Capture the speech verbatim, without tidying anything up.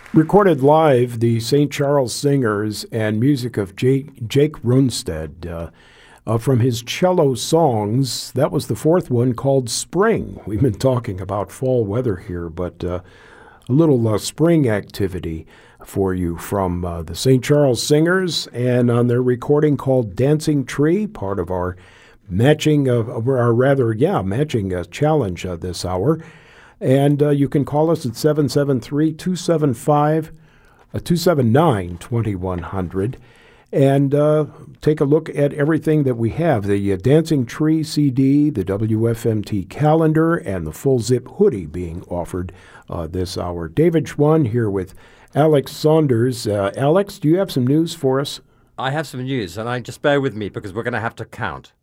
Recorded live, the Saint Charles Singers and music of Jake, Jake Runstead uh, uh, from his cello songs. That was the fourth one called Spring. We've been talking about fall weather here, but uh, a little uh, spring activity for you from uh, the Saint Charles Singers and on their recording called Dancing Tree, part of our matching, uh, or rather, yeah, matching uh, challenge uh, this hour. And uh, you can call us at seven seven three, two seven five, two seven nine, two one zero zero and uh, take a look at everything that we have. The uh, Dancing Tree C D, the W F M T calendar, and the full zip hoodie being offered uh, this hour. David Schwann here with Alex Saunders. Uh, Alex, do you have some news for us? I have some news, and I just bear with me because we're going to have to count.